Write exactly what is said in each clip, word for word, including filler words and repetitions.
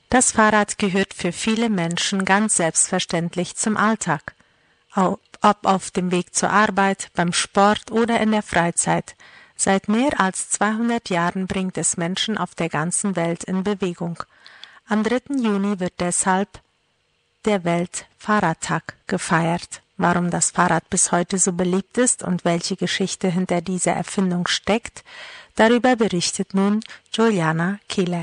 Das Fahrrad gehört für viele Menschen ganz selbstverständlich zum Alltag. Ob auf dem Weg zur Arbeit, beim Sport oder in der Freizeit. Seit mehr als zweihundert Jahren bringt es Menschen auf der ganzen Welt in Bewegung. Am dritten Juni wird deshalb der Weltfahrradtag gefeiert. Warum das Fahrrad bis heute so beliebt ist und welche Geschichte hinter dieser Erfindung steckt, darüber berichtet nun Juliana Kehler.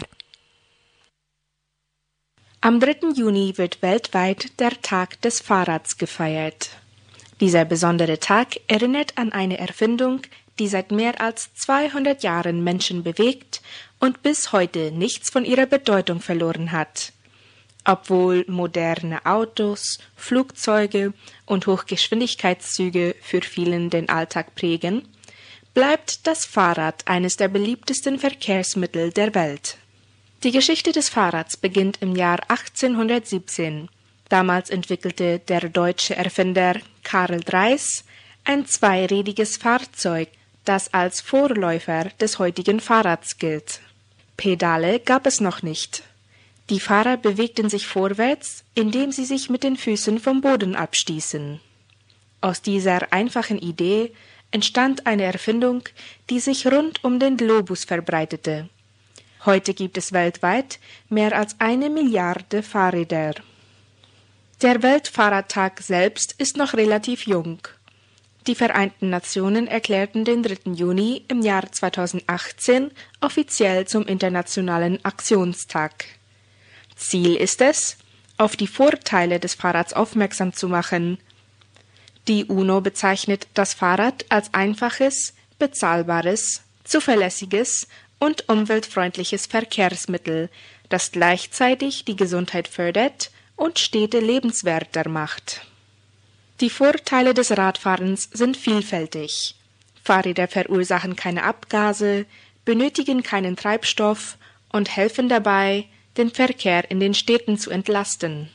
Am dritten Juni wird weltweit der Tag des Fahrrads gefeiert. Dieser besondere Tag erinnert an eine Erfindung, die seit mehr als zweihundert Jahren Menschen bewegt und bis heute nichts von ihrer Bedeutung verloren hat. Obwohl moderne Autos, Flugzeuge und Hochgeschwindigkeitszüge für vielen den Alltag prägen, bleibt das Fahrrad eines der beliebtesten Verkehrsmittel der Welt. Die Geschichte des Fahrrads beginnt im Jahr achtzehnhundertsiebzehn. Damals entwickelte der deutsche Erfinder Karl Drais ein zweirädiges Fahrzeug, das als Vorläufer des heutigen Fahrrads gilt. Pedale gab es noch nicht. Die Fahrer bewegten sich vorwärts, indem sie sich mit den Füßen vom Boden abstießen. Aus dieser einfachen Idee entstand eine Erfindung, die sich rund um den Globus verbreitete. Heute gibt es weltweit mehr als eine Milliarde Fahrräder. Der Weltfahrradtag selbst ist noch relativ jung. Die Vereinten Nationen erklärten den dritten Juni im Jahr zweitausendachtzehn offiziell zum Internationalen Aktionstag. Ziel ist es, auf die Vorteile des Fahrrads aufmerksam zu machen. Die UNO bezeichnet das Fahrrad als einfaches, bezahlbares, zuverlässiges und umweltfreundliches Verkehrsmittel, das gleichzeitig die Gesundheit fördert und Städte lebenswerter macht. Die Vorteile des Radfahrens sind vielfältig. Fahrräder verursachen keine Abgase, benötigen keinen Treibstoff und helfen dabei, den Verkehr in den Städten zu entlasten.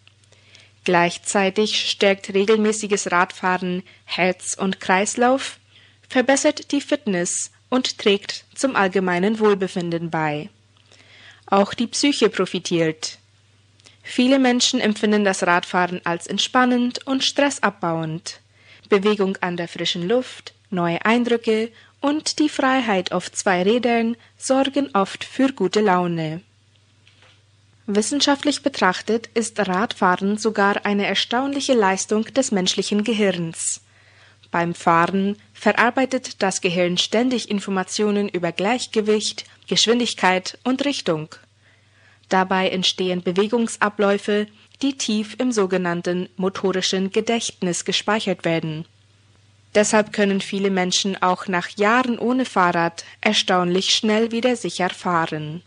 Gleichzeitig stärkt regelmäßiges Radfahren Herz und Kreislauf, verbessert die Fitness und trägt zum allgemeinen Wohlbefinden bei. Auch die Psyche profitiert. Viele Menschen empfinden das Radfahren als entspannend und stressabbauend. Bewegung an der frischen Luft, neue Eindrücke und die Freiheit auf zwei Rädern sorgen oft für gute Laune. Wissenschaftlich betrachtet ist Radfahren sogar eine erstaunliche Leistung des menschlichen Gehirns. Beim Fahren verarbeitet das Gehirn ständig Informationen über Gleichgewicht, Geschwindigkeit und Richtung. Dabei entstehen Bewegungsabläufe, die tief im sogenannten motorischen Gedächtnis gespeichert werden. Deshalb können viele Menschen auch nach Jahren ohne Fahrrad erstaunlich schnell wieder sicher fahren.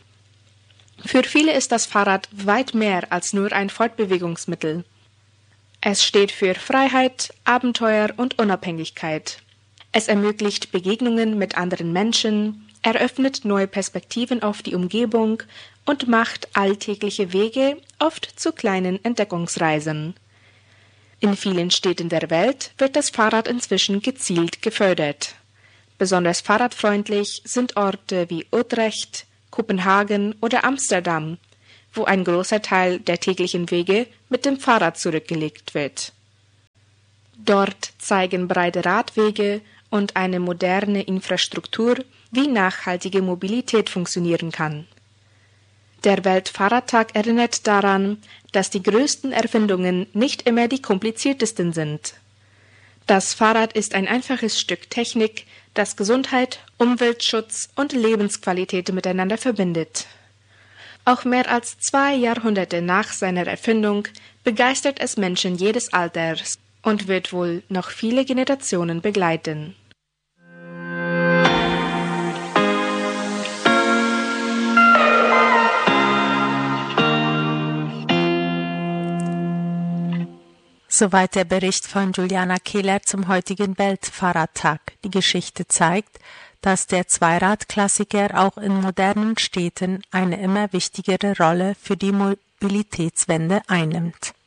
Für viele ist das Fahrrad weit mehr als nur ein Fortbewegungsmittel. Es steht für Freiheit, Abenteuer und Unabhängigkeit. Es ermöglicht Begegnungen mit anderen Menschen, eröffnet neue Perspektiven auf die Umgebung und macht alltägliche Wege oft zu kleinen Entdeckungsreisen. In vielen Städten der Welt wird das Fahrrad inzwischen gezielt gefördert. Besonders fahrradfreundlich sind Orte wie Utrecht, Kopenhagen oder Amsterdam, wo ein großer Teil der täglichen Wege mit dem Fahrrad zurückgelegt wird. Dort zeigen breite Radwege und eine moderne Infrastruktur, wie nachhaltige Mobilität funktionieren kann. Der Weltfahrradtag erinnert daran, dass die größten Erfindungen nicht immer die kompliziertesten sind. Das Fahrrad ist ein einfaches Stück Technik, das Gesundheit, Umweltschutz und Lebensqualität miteinander verbindet. Auch mehr als zwei Jahrhunderte nach seiner Erfindung begeistert es Menschen jedes Alters und wird wohl noch viele Generationen begleiten. Soweit der Bericht von Juliana Kehler zum heutigen Weltfahrradtag. Die Geschichte zeigt, dass der Zweiradklassiker auch in modernen Städten eine immer wichtigere Rolle für die Mobilitätswende einnimmt.